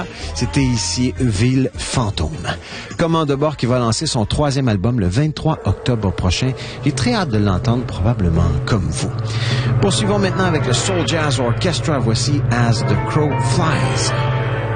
C'était ici Ville Fantôme. Commande de bord qui va lancer son 3e album le 23 octobre prochain. J'ai très hâte de l'entendre, probablement comme vous. Poursuivons maintenant avec le Soul Jazz Orchestra. Voici As the Crow Flies.